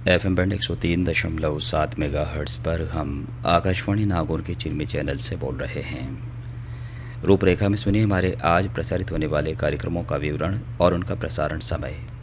FM band 103.7 megahertz पर हम आकाशवाणी नागौर के चिन्मय चैनल से बोल रहे हैं। रूपरेखा में सुनिए हमारे आज प्रसारित होने वाले कार्यक्रमों का विवरण और उनका प्रसारण समय।